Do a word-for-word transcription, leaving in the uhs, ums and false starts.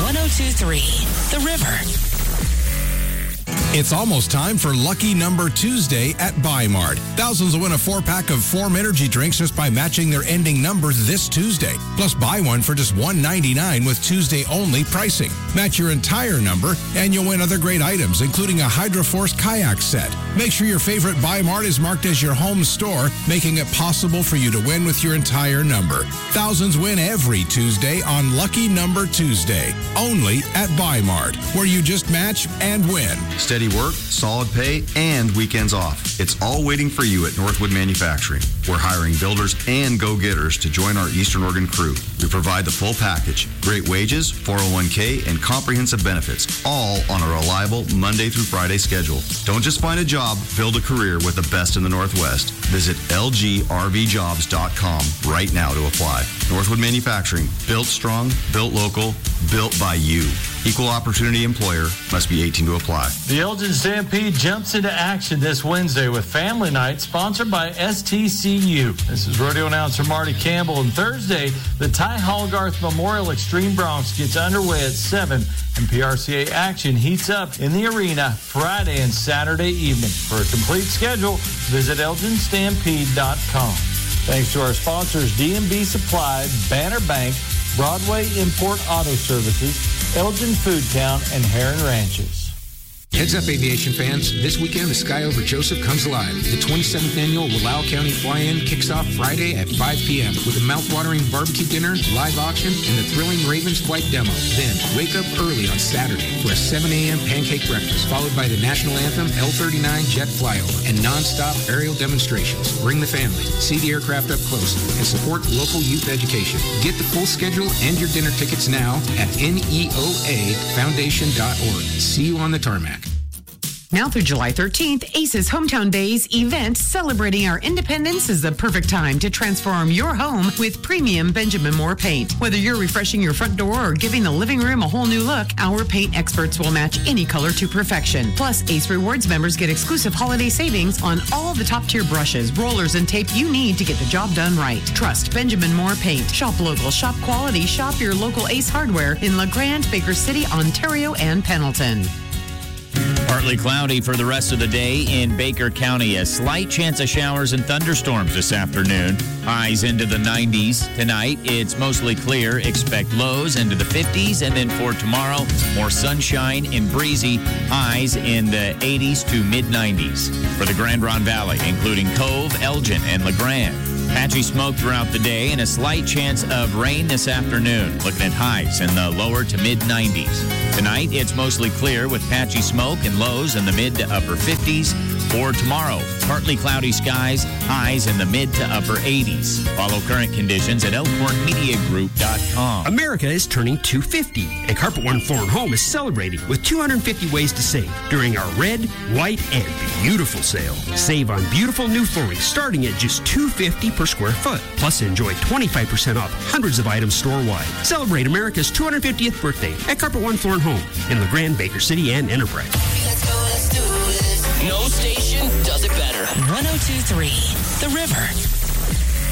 one oh two point three The River. It's almost time for Lucky Number Tuesday at Buy Mart. Thousands will win a four-pack of Form energy drinks just by matching their ending number this Tuesday. Plus, buy one for just one ninety-nine with Tuesday-only pricing. Match your entire number, and you'll win other great items, including a Hydroforce kayak set. Make sure your favorite Buy Mart is marked as your home store, making it possible for you to win with your entire number. Thousands win every Tuesday on Lucky Number Tuesday, only at Buy Mart, where you just match and win. Steady work, solid pay, and weekends off. It's all waiting for you at Northwood Manufacturing. We're hiring builders and go-getters to join our Eastern Oregon crew. We provide the full package, great wages, four oh one k, and comprehensive benefits, all on a reliable Monday through Friday schedule. Don't just find a job, build a career with the best in the Northwest. Visit L G R V jobs dot com right now to apply. Northwood Manufacturing, built strong, built local, built by you. Equal opportunity employer, must be eighteen to apply. The Elgin Stampede jumps into action this Wednesday with Family Night, sponsored by S T C U. This is rodeo announcer Marty Campbell. And Thursday, the Ty Hallgarth Memorial Extreme Bronx gets underway at seven, and P R C A action heats up in the arena Friday and Saturday evening. For a complete schedule, visit elgin stampede dot com. Thanks to our sponsors, D and B Supply, Banner Bank, Broadway Import Auto Services, Elgin Food Town, and Heron Ranches. Heads up, aviation fans. This weekend, the Sky Over Joseph comes alive. The twenty-seventh annual Wallowa County Fly-In kicks off Friday at five p.m. with a mouth-watering barbecue dinner, live auction, and the thrilling Ravens flight demo. Then, wake up early on Saturday for a seven a.m. pancake breakfast, followed by the national anthem, L thirty-nine jet flyover, and non-stop aerial demonstrations. Bring the family, see the aircraft up close, and support local youth education. Get the full schedule and your dinner tickets now at N E O A foundation dot org. See you on the tarmac. Now through July thirteenth, Aces Hometown Days event celebrating our independence is the perfect time to transform your home with premium Benjamin Moore paint. Whether you're refreshing your front door or giving the living room a whole new look, our paint experts will match any color to perfection. Plus, Ace Rewards members get exclusive holiday savings on all the top-tier brushes, rollers, and tape you need to get the job done right. Trust Benjamin Moore Paint. Shop local, shop quality, shop your local Ace Hardware in LeGrand, Baker City, Ontario, and Pendleton. Partly cloudy for the rest of the day in Baker County. A slight chance of showers and thunderstorms this afternoon. Highs into the nineties. Tonight, it's mostly clear. Expect lows into the fifties. And then for tomorrow, more sunshine and breezy. Highs in the eighties to mid-nineties. For the Grand Ronde Valley, including Cove, Elgin, and LeGrand. Patchy smoke throughout the day and a slight chance of rain this afternoon. Looking at highs in the lower to mid-nineties. Tonight, it's mostly clear with patchy smoke and lows in the mid to upper fifties. For tomorrow, partly cloudy skies, highs in the mid to upper eighties. Follow current conditions at elkhorn media group dot com. America is turning two hundred fifty, and Carpet One Floor and Home is celebrating with two hundred fifty ways to save during our red, white, and beautiful sale. Save on beautiful new flooring starting at just two hundred fifty dollars per square foot. Plus, enjoy twenty-five percent off hundreds of items store-wide. Celebrate America's two hundred fiftieth birthday at Carpet One Floor and Home in LeGrand, Baker City, and Enterprise. Let's go, let's do this. No station does it better. one oh two point three The River.